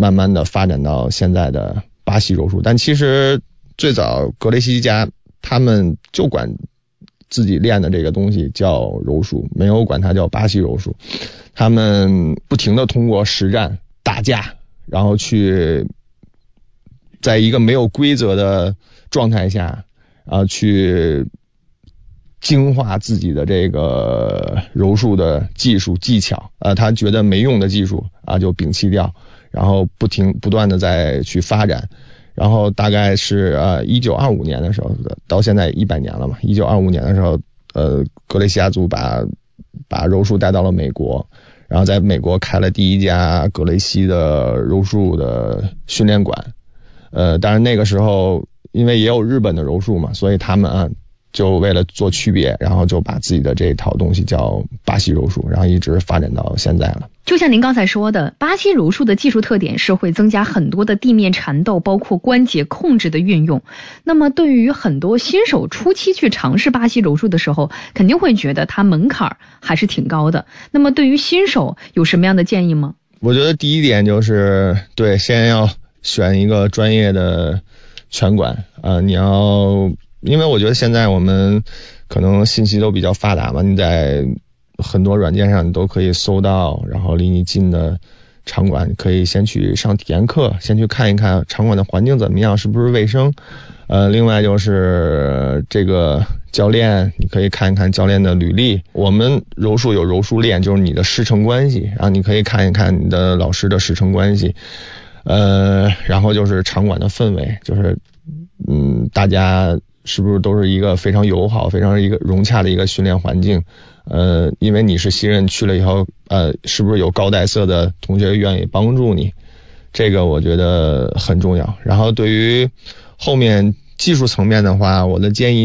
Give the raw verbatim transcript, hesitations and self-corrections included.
慢慢的发展到现在的巴西柔术。但其实最早格雷西家他们就管自己练的这个东西叫柔术，没有管它叫巴西柔术。他们不停的通过实战打架，然后去在一个没有规则的状态下啊，去精化自己的这个柔术的技术技巧啊，他觉得没用的技术啊就摒弃掉，然后不停不断的再去发展。然后大概是呃一九二五年的时候，到现在一百年了嘛。一九二五年的时候，呃，格雷西家族把把柔术带到了美国，然后在美国开了第一家格雷西的柔术的训练馆。呃，当然那个时候因为也有日本的柔术嘛，所以他们啊就为了做区别，然后就把自己的这套东西叫巴西柔术，然后一直发展到现在了。 就像您刚才说的，巴西柔术的技术特点是会增加很多的地面缠斗，包括关节控制的运用。那么对于很多新手初期去尝试巴西柔术的时候，肯定会觉得它门槛还是挺高的。那么对于新手有什么样的建议吗？ 我觉得第一点就是对，先要选一个专业的拳馆啊、呃，你要因为我觉得现在我们可能信息都比较发达嘛，你在很多软件上你都可以搜到，然后离你近的场馆你可以先去上体验课，先去看一看场馆的环境怎么样，是不是卫生。呃，另外就是这个教练，你可以看一看教练的履历。我们柔术有柔术链，就是你的师承关系，然后你可以看一看你的老师的师承关系。呃，然后就是场馆的氛围，就是嗯，大家是不是都是一个非常友好、非常一个融洽的一个训练环境？呃，因为你是新人去了以后，呃，是不是有高带色的同学愿意帮助你？这个我觉得很重要。然后对于后面技术层面的话，我的建议